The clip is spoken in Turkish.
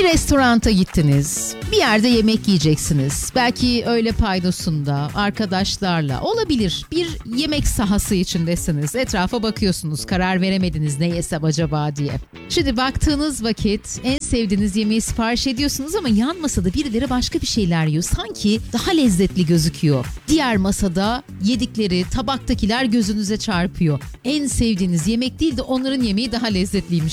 restoranta gittiniz. Bir yerde yemek yiyeceksiniz. Belki öğle paydosunda, arkadaşlarla olabilir. Bir yemek sahası içindesiniz. Etrafa bakıyorsunuz. Karar veremediniz ne yesem acaba diye. Şimdi baktığınız vakit en sevdiğiniz yemeği sipariş ediyorsunuz ama yan masada birileri başka bir şeyler yiyor. Sanki daha lezzetli gözüküyor. Diğer masada yedikleri, tabaktakiler gözünüze çarpıyor. En sevdiğiniz yemek değil de onların yemeği daha lezzetliymiş